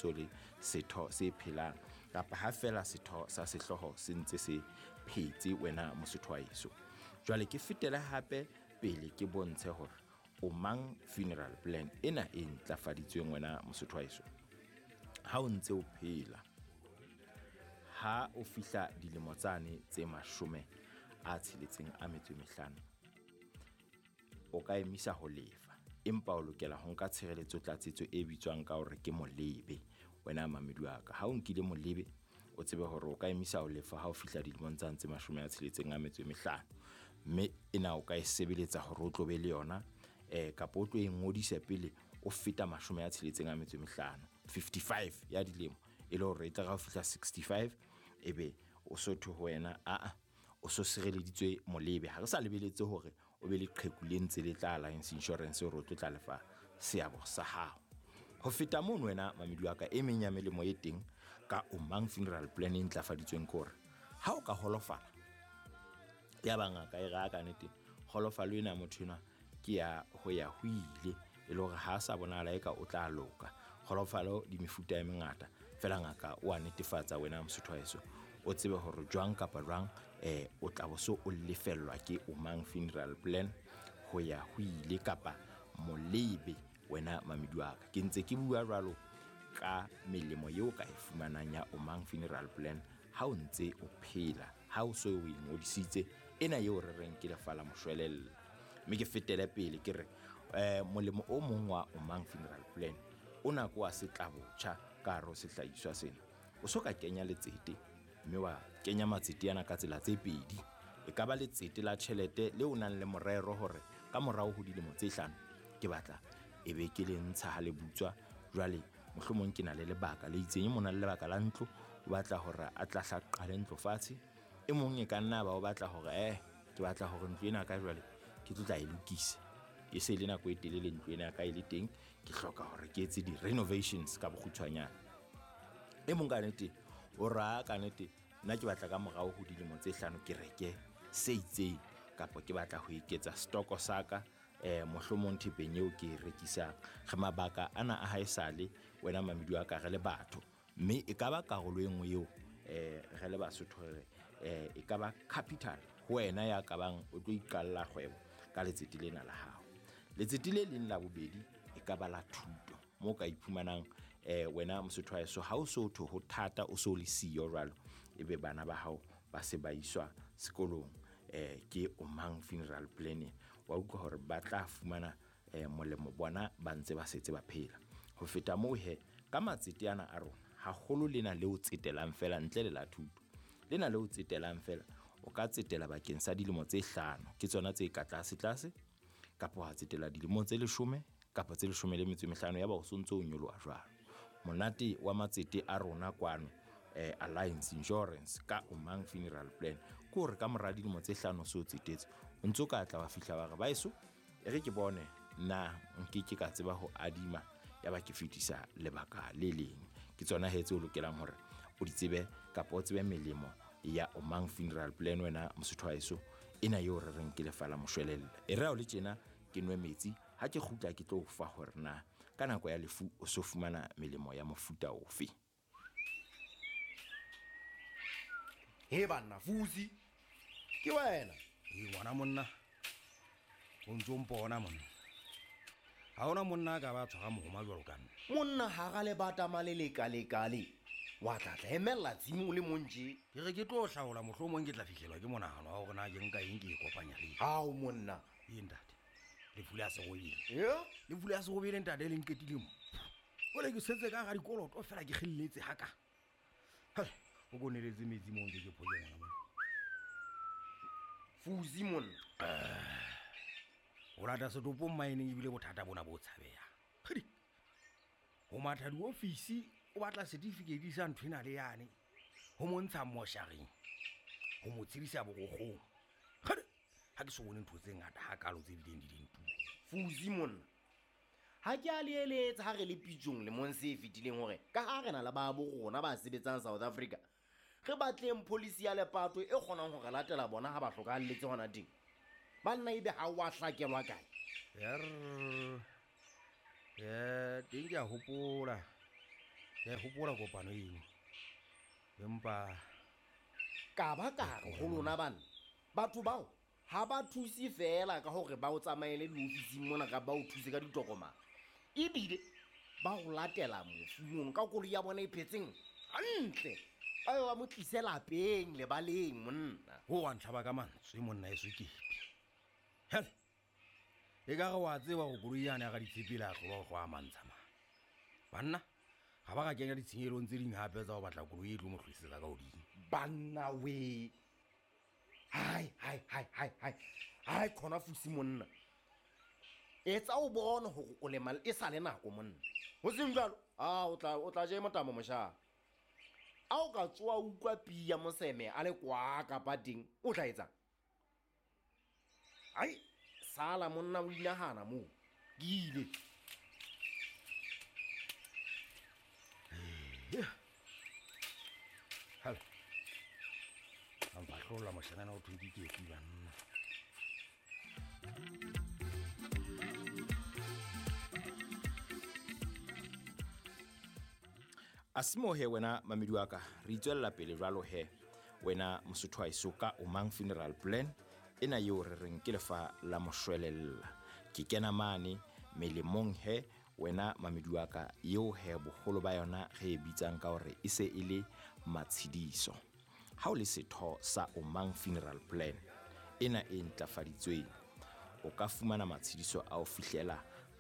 so le setho se phelang kapa ha fela setho sa sehloho se ntse se phetse wena Mosotho wa heso. Jwale ke fetela hape pele ke bontshe hore o mang funeral plan ena e ntlafaditsweng wena Mosotho wa heso. Ha o ntse o phela, ha o fihla dilemo tsane tse 65, o ka emisa ho lefa, empa o lokela ho nka tshireletso tlatsetso e bitswang ka hore ke molebe wena mamedi wa ka. Ha o nkile molebe, o tsebe hore o ka emisa ho lefa ha o fihla dilemong tse 65, mme ena o ka e sebeletsa hore o tlo be le yona kapa o tlo e ngodisa pele o feta 65, 55 ya dilemo, e le hore e tla ga o fihla 65 ebe o sotho ho wena o so sireleditswe molebe. Ha re sa lebeletse hore o be le qheku le ntse le tla alliance insurance hore o tlo tla lefa seabo sa hao. Ho feta mono wena mamedi wa ka, e meng ya melemo e teng ka o mang funeral plan e ntlafaditsweng kore ha o ka holofala, ya bangaka e ra ka nete holofalo ena motho ena ke ya ho ya ho ile, e le hore ha sa bonala eka o tla loka. Holofalo di mefuta e mengata, fela ngaka o a netefatsa wena Mosotho wa heso o tsebe hore jwang kapa jwang o tla bo so o lefellwa ke o mang funeral plan ho ya ho ile kapa molebe wena mamedi wa ka. Ke ntse ke bua jwalo ka melemo eo ka e fumanang ya o mang funeral plan ha o ntse o phela, ha o so o ingodisitse ena eo re reng ke lefala moshwelella. Mme ke fetele pele ke re molemo o mong wa o mang funeral plan o na ko wa setlabotjha ka ro sehlahiswa sena. O so ka kenya letsete, mme wa kenya matsete yana ka tsela tse pedi. E ka ba letsete la tjhelete le o nang le morero hore ka morao ho dilemo tse 5 ke batla e be ke le ntsha ha le butswa. Jwale mohlomong ke na le lebaka le itseng, mona le lebaka la ntlo o batla hore a tla hlaqale ntlo fatshe, e mong e ka nna ba o batla hore ke batla hore ntlo ena ka jwale ke tla e lokisa, e se le nako e telele ntlo ena ka ile teng, ke hloka hore ke etse di renovations ka bokgutshwanyana. E mong ka nete o ra ka nete nna ke batla ka morao ho dilemo tse 5 ke reke se itseng, kapa ke batla ho iketsa stoko saka mohlomong thepeng eo ke rekisang. Ge mabaka ana a haesale wena mamedi wa ka re le batho, mme e ka ba karolo e nngwe eo re le Basotho e ka ba capital ho wena ya ka bang o tlo iqalla kgwebo ka letsete lena la hao. Letsete le leng la bobedi e ka ba la thuto, mo ka iphumanang wena Mosotho wa heso ha o so tho ho thata o so le siyo jwalo, ebe bana ba hao ba se ba iswa sekolong ke o mang funeral plan wa utlwa hore ba tla fumana molemo bona ba ntse ba setse ba phela. Ho feta moo ka matsete ana a rona haholo lena le o tsetelang fela ntle le la thuto, lena le o tsetelang fela o ka tsetela bakeng sa dilemo tse 5, ke tsona tse ka tlase kapa wa tsetela dilemo tse 10 kapa tse 15 ya ba o sontse o nyoloha jwalo. Monate wa matsete a rona kwano alliance insurance ka o mang funeral plan ke hore ka mora dilemo tse 5 so tsetetse o ntse ka tla wa fihla ba re ba eso e re ke bone na nke ka tseba ho adima ya ba ke fetisa lebaka le leng. Ke tsona hetse o lokelang hore o di tsebe kapa o tsebe melemo ya o mang funeral plan wena Mosotho wa heso ena eo re reng ke lefala moshwelella. E re o le tjena ke nwe metsi, ha ke kgutla ke tlo fa hore na ka nako ya lefu o so fumana melemo ya mofuta ofe. He banna Fusi ke wena ngwana monna o ntso mpona monna, ha ona monna ka ba tshwara mohoma jwalo ka nna. monna ha ga le bata malelekale wa tla emella tsimo le montje. Ke re ke tlo hlaola mohlomong ke tla fihlelwa ke monahano wa hore na ke nka eng ke e kopanya le hao monna e ntate le fula se go ile le fula se go bile ntate le nketile mo o le ke setse ka ga dikoloto fela ke khilletse haka o go neletse metsi mo ntse ke phole ngwana mo Fusi monna o lata setopo mining e bile bothata bona bo tshabeya khedi o matha di office o batla certificate sa ntho ena le yane ho montsha mosharing ho mo tshirisa bogogong ha ke so bone ntho tse ngata ha kalo tse dileng di dintu. Fusi monna ha ke a leeletsa ha re le pitjong le monse e fitileng hore ka ha re na le ba bo rona ba sebetsang South Africa re batleng policy ya lepato e kgonang hore latela bona ha ba hlokahalletse hona teng. Banna ebe ha wa hlakelwa kae teng ke a hopola ya hopola kopano eno empa ka ba ka re ho lona bana batho bao ha ba thusi fela ka hore ba o tsamaele diofising mona ka ba o thuse ka ditokomane ebile ba o latela mofumong ka koloi ya bona e phetseng hantle ba mo tlise lapeng lebaleng monna ho wa ntlhaba ka mantswe monna e swekepe hele e ka re wa tseba go koloi yana ga ditshepela go go a mantshama banna ga ba ka kenya ditshenyelong tse ding gape tsa go batla koloi e tlo mo tlhoisetsa ka godimo banna we hai khona fusi monna etsa o bona hore o le mal e sa le nako monna ho seng jalo o tla je motamo moshaka a o ka tsoa utlwa pia moseme a le kwa ka pating o tla etsa ai sala monna o inahana mo gile hele a mpatlola mošhanana go thwe diketi banna a se mo he wena mamedi wa ka re itswella pele jwalo he wena mosotho wa iso ka Omang Funeral Plan ena yeo re reng ke lefa la moshwelella ke kena mane melemong he wena mamedi wa ka yeo he bogolo ba yona ge e bitsang ka gore e se e le matshediso ha o le setho sa Omang Funeral Plan ena e ntlafaditsweng o ka fumana matshediso a o fihlela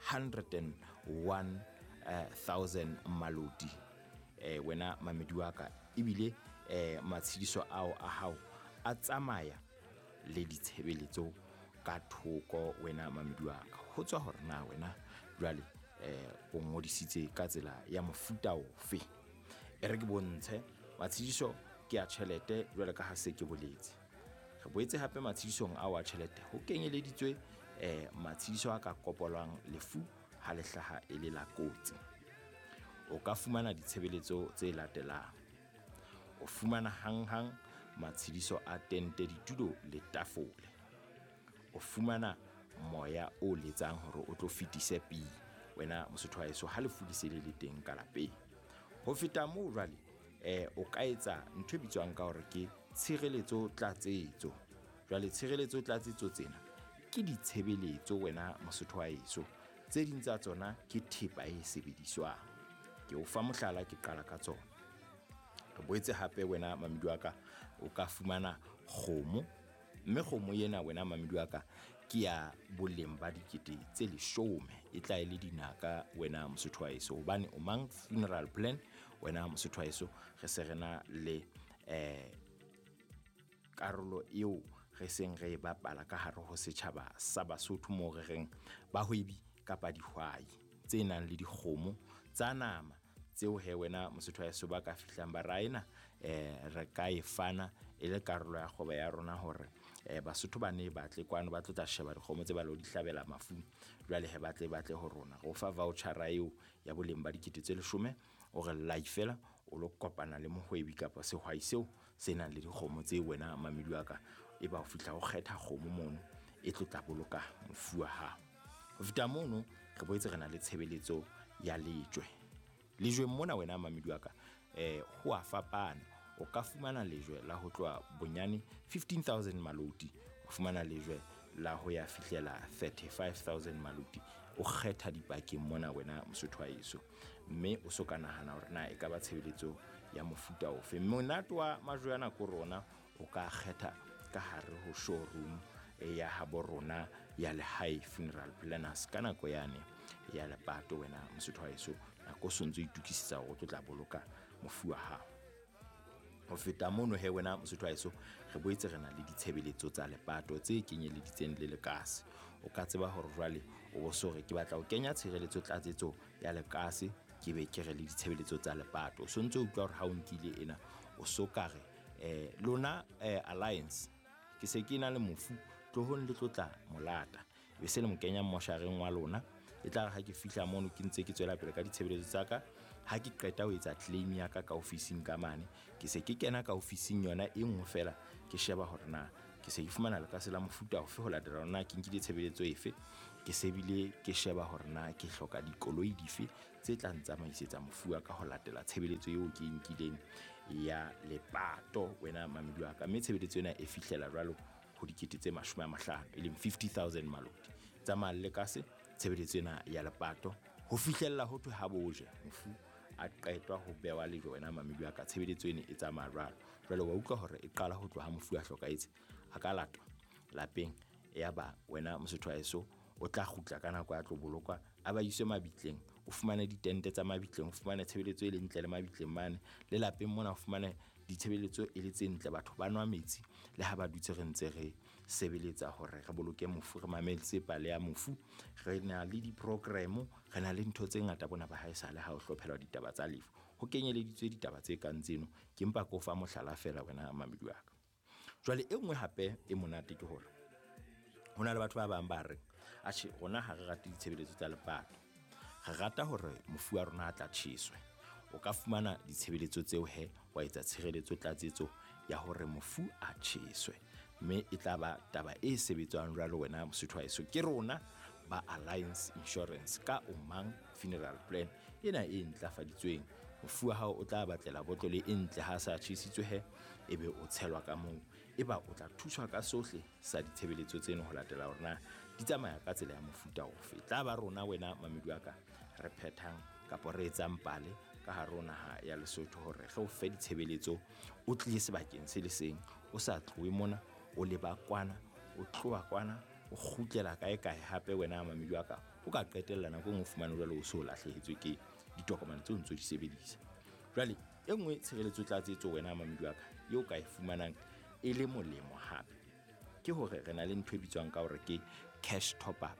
101,000 malodi wena mamedi wa ka ebile matshediso ao a hao a tsamaya le ditshebeletso ka thoko wena mamedi wa ka ho tswa hore na wena jwale o ngodisitse ka tsela ya mofuta ofe e re ke bontshe matshediso ke a tšhelete jwale ka ha se ke boletse re boetse hape matshedisong a wa tšhelete ho kenyeleditswe matshediso a ka kopolwang lefu ha le hlaha e le la kotsi o ka fumana ditshebeletso tse latelang o fumana hanghang matshediso a tente ditulo le tafole o fumana moya o letsang hore o tlo fetise pele wena mosotho wa eso ha le fudisele le teng ka lapeng ho feta moo jwale o ka etsa ntho e bitswang ka hore ke tshireletso tlatsetso jwale tshireletso tlatsetso tsena ke ditshebeletso wena mosotho wa eso tse ding tsa tsona ke thepa e sebediswang ke o fa mohlala ke qala ka tsona re boetse hape wena mamedi wa ka o ka fumana kgomo mme kgomo yena wena mamedi wa ka ke ya boleng ba dikete tse 10 e tla ile dinaka wena mosotho wa eso hobane Omang Funeral Plan wena mosotho wa eso re se rena le karolo eo re seng re bapala ka hare ho setjhaba sa Basotho mo re reng ba hwebi kapa dihwai tse nang le dikgomo tsa nama tseo he wena mosotho wa eso ba ka fihlang ba raena re ka e fana e le karolo ya kgoba ya rona hore Basotho ba ne batle kwano ba tla sheba dikgomo tse ba lo di hlabela mafu jwale he batle ho rona go fa voucher eo ya boleng ba dikete tse 10 o re laifela o lo kopana le mohwebi kapa sehwai seo se nang le dikgomo tse wena mamedi wa ka e ba o fihla o kgetha kgomo mono e tlo tla boloka mofu wa hao ho feta mono re boetse rena le tshebeletso ya lejwe mona wena mamedi wa ka ho a fapana o ka fumana lejwe la ho tloa bonyane 15,000 malodi o fumana lejwe la ho ya fihlela 35,000 malodi o kgetha dipakeng mona wena mosotho wa eso mme o so ka nahana hore na e ka ba tshebeletso ya mofuta ofe monato wa majwana ko rona o ka kgetha ka hare ho showroom ya habo rona ya Lehai Funeral Planners ka nako yane ya lepato wena mosotho wa eso nako sontso itukisisa go tla boloka mofu wa hao ho feta mono he wena mosotho wa eso re boetse rena le ditshebeletso tsa lepato tse kenyeleditseng le lekase o ka tseba hore jwale o bo so re ke batla o kenya tshireletso tlatsetso ya lekase ke be ke re le ditshebeletso tsa lepato o sontse o utlwa hore ha o nkile ena o so ka re lona alliance ke se ke na le mofu tlohong le tlotla molata be se le mo kenya moshareng wa lona e tla ha ke fihla mono ke ntse ke tswela pele ka ditshebeletso tsa ka ha ke qeta ho etsa claim ya ka ofising ka mane ke se ke kena ka ofising yona e nngwe fela ke sheba hore na ke se ke fumana le ka sela mofuta o fe ho latela rona ke nkile tshebeletso efe ke sebile ke sheba hore na ke hloka dikoloi dife tse tla ntsamaisetsa mofu wa ka ho latela tshebeletso eo ke nkileng ya lepato wena mamedi wa ka. Mme tshebeletso ena e fihlela jwalo ho dikete tse 50 e leng 50,000 malodi tsa malekase. Tshebeletso ena ya lepato ho fihlella ho thwe ha boje mofu a qetwa ho bewa le wena mamedi wa ka. Tshebeletso ena e tsamaya jwalo wa utlwa hore e qala ho tloha mofu a hlokaetse a ka latwa lapeng, ya ba wena mosotho wa heso o tla khutla ka nako ya tlo bolokwa a ba iswe mabitleng, o fumane ditente tsa mabitleng, o fumane tshebeletso e le ntle le mabitleng mane, le lapeng mona o fumane ditshebeletso e le tse ntle, batho ba nwa metsi le ha ba dutse re ntse re sebeletsa hore re boloke mofu, re mametse pale ya mofu, re na le di-program, re na le ntho tse ngata bona ba haesale ha o hlophelwa ditaba tsa lefu, ho kenyeleditswe ditaba tse kang tseno. Ke mpa ko fa mohlala fela wena mamedi wa ka. Jwale e nngwe hape e monate ke hore hona le batho ba bang ba re atjhe rona ha re rate ditshebeletso tsa lepato, re rata hore mofu wa rona a tla tjheswe. O ka fumana ditshebeletso tseo wa etsa tshireletso tlatsetso ya hore mofu a tjheswe, mme e tla ba taba e sebetswang jwalo wena mosotho wa heso ke rona ba Alliance Insurance ka Umang Funeral Plan ena e ntlafaditsweng. Mofu wa hao o tla batlela botlolo e ntle ha sa tjhesitswe ebe o tshelwa ka moo, eba o tla thuswa ka sohle sa ditshebeletso tseno ho latela hore na di tsamaya ka tsela ya mofuta ofe. Tla ba rona wena mamedi wa ka re phethang kapo re etsang pale ka hare naha ya Lesotho hore re o fe ditshebeletso, o tlile sebakeng se le seng, o sa tlowe mona, o leba kwana, o tloa kwana, o kgutlela kae hape wena mamedi wa ka, o ka qetella nako e fumane jwale o so lahlehetswe ke ditokomane tseo ntse di sebedisa. Jwale e nngwe tshireletso tlatsetso wena mamedi wa ka eo ka e fumanang e le molemo hape ke hore re na le ntho e bitswang ka hore ke cash top up.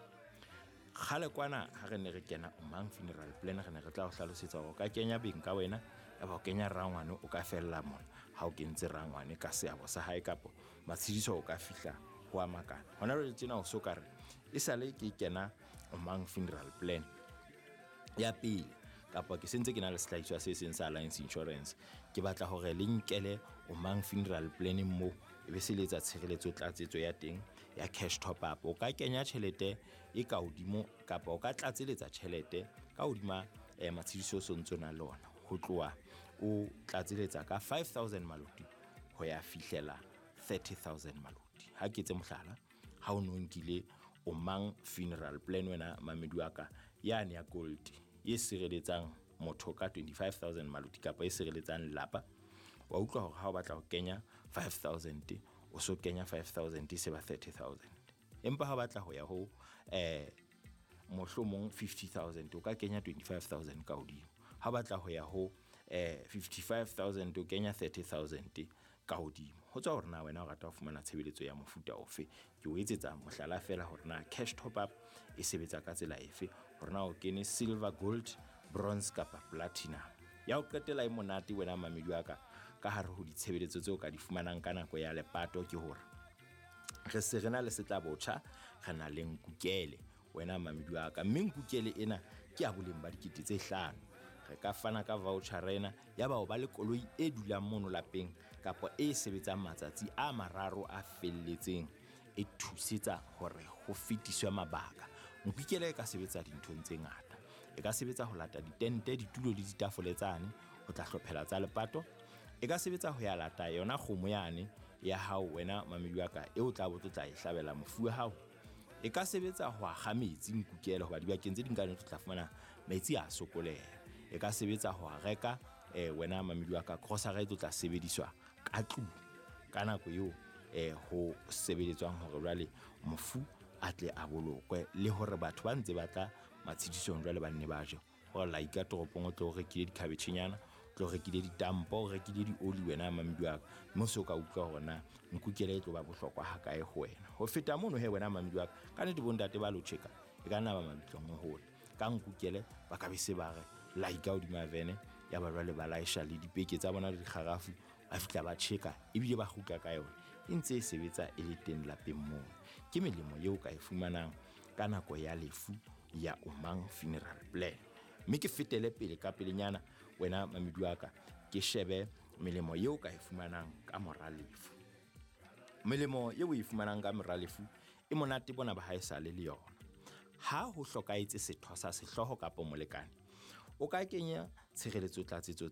Khale kwana ha re ne re kena Umang Funeral Plan, re ne re tla o hlalosetsa hore o ka kenya beng ka wena, e ba o kenya rangwane o ka fella mona, ha o kentse rangwane ka seabo sa hae kapo matshidiso o ka fihla ho a makana. Hona le tsena o so ka re e sale ke kena Umang Funeral Plan ya pele kapa ke sentse ke na le sehlahiswa se seng sa Alliance Insurance, ke batla hore le nkele Umang Funeral Plan mo ebe se letsa tshireletso tlatsetso ya teng ya cash top up. O ka kenya tjhelete e ka hodimo kapa o ka tlatseletsa tjhelete ka hodima matshidiso so ntsona le ona, ho tloa o tlatseletsa ka 5,000 malodi ho ya fihlela 30,000 malodi. Ha ke tse mohlala, ha o no nkile Umang Funeral Plan wena mamedi wa ka yane ya gold e sireletsang motho ka 25,000 malodi kapa e sireletsang lapa, wa utlwa hore ha o batla ho kenya 5,000 o so kenya 5,000 se ba 30,000. Empa ha o batla ho ya ho mohlomong 50,000 o ka kenya 25,000 ka hodimo. Ha o batla ho ya ho 55,000 o kenya 30,000 ka hodimo. Ho tswa hore na wena o rata ho fumana tshebeletso ya mofuta ofe. Ke o etsetsa mohlala fela hore na cash top up e sebetsa ka tsela efe, hore na o kene silver, gold, bronze kapa platinum. Ya o qetela e monate wena mamedi wa ka hare ho ditshebeletso tseo ka di fumanang ka nako ya lepato ke hore re se re na le setla botjha, re na le nkukele wena mamedi wa ka. Mme nkukele ena ke a boleng ba dikete tse 5. Re ka fana ka voucher ena ya ba o ba le koloi e dulang mono lapeng kapa e sebetsang matsatsi a 3 a felletseng, e thusetsa hore ho fetiswe mabaka. Nkukele e ka sebetsa dinthong tse ngata, e ka sebetsa ho lata ditente, ditulo le ditafole tsane ho tla hlophela tsa lepato, e ka sebetsa ho ya lata yona kgomo yane ya hao wena mamedi wa ka eo tla botla e hlabela mofu wa hao, e ka sebetsa ho akga metsi nkukele hoba dibakeng tse ding ka tla fumana metsi a sokoleha, e ka sebetsa ho reka wena mamedi wa ka grocery tla sebediswa ka tlung ka nako eo ho sebeletswang hore jwale mofu a tle a bolokwe, le hore batho ba ntse ba tla matshidisong jwale ba nne ba je ho la ika toropong o tlo rekile dikhabetjhenyana, tlo rekile ditampo, o rekile dioli wena mamedi wa ka, mme se o ka utlwa hona nkukele e tlo ba bohlokwa ha kae ho wena. Ho feta mono wena mamedi wa ka nnete bo ntate ba lo checka e ka nna ba mabitlong ho hole ka nkukele ba ka be se ba re la ika hodima vene ya ba jwale ba laisha le dipeke tsa bona le dikgarafu ba fitla ba checka ebile ba kgutla ka yona e ntse e sebetsa e le teng lapeng moo. Ke melemo eo ka e fumanang ka nako ya lefu ya Umang Funeral Plan. Mme ke fetele pele ka pelenyana wena mamedi wa ka ke shebe melemo eo ka e fumanang ka mora lefu. Melemo eo e fumanang ka mora lefu e monate bona ba haesale le yona. ha ho hlokaetse setho sa sehloho kapa molekane, o ka kenya tshireletso tlatsetso